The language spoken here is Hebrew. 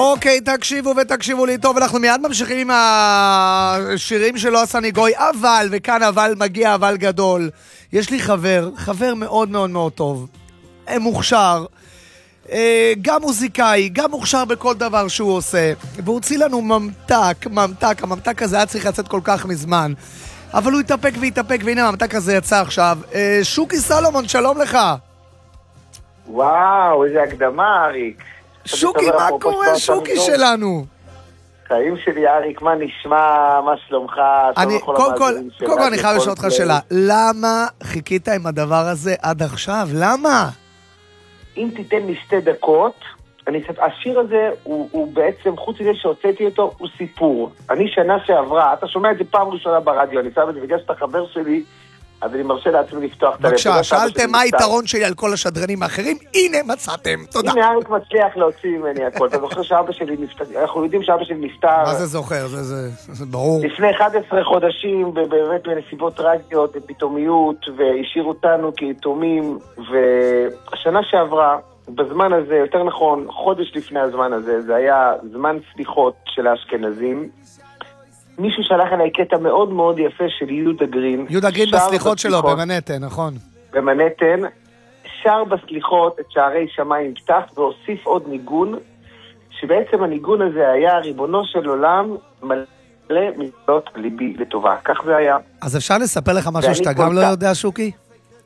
אוקיי, תקשיבו ותקשיבו לי טוב, אנחנו מיד ממשיכים עם השירים שלו הסניגוי, אבל, וכאן אבל מגיע אבל גדול. יש לי חבר מאוד מאוד מאוד טוב, מוכשר, גם מוזיקאי, גם מוכשר בכל דבר שהוא עושה, והוא הוציא לנו הממתק הזה היה צריך לצאת כל כך מזמן, אבל הוא התאפק, והנה הממתק הזה יצא עכשיו. שוקי סלומון, שלום לך. וואו, איזה הקדמה, אריק. שוקי, מה קורה, שוקי שלנו? חיים שלי, אריק, מה נשמע, מה שלומך? קודם כל אני חייב לשאול אותך שאלה, למה חיכית עם הדבר הזה עד עכשיו? למה? אם תיתן לי 2 דקות, השיר הזה הוא בעצם, חוץ מזה שהוצאתי אותו, הוא סיפור. אני שנה שעברה, אתה שומע את זה פעם ראשונה ברדיו, אני שם את זה בגלל שאתה חבר שלי, אז אני מרשה לעצמי לפתוח את הלב. בבקשה, שאלתם מה היתרון שלי על כל השדרנים האחרים? הנה מצאתם, תודה. הנה אריק מצליח להוציא ממני הכל. אתה זוכר שאבא שלי נפטר, אנחנו יודעים שאבא שלי נפטר. מה זה זוכר? זה ברור. לפני 11 חודשים, באמת בנסיבות טרגיות, בפתאומיות, והשאירו אותנו כיתומים, והשנה שעברה, בזמן הזה, יותר נכון, חודש לפני הזמן הזה, זה היה זמן סליחות של האשכנזים, מישהו שלח אליי קטע מאוד מאוד יפה של יהודה גרין. יהודה גרין בסליחות שלו, במנהטן, נכון. במנהטן, שר בסליחות את שערי שמיים פתח, והוסיף עוד ניגון, שבעצם הניגון הזה היה ריבונו של עולם מלא מזלות ליבי לטובה. כך זה היה. אז אפשר לספר לך משהו שאתה גם לא יודע, שוקי?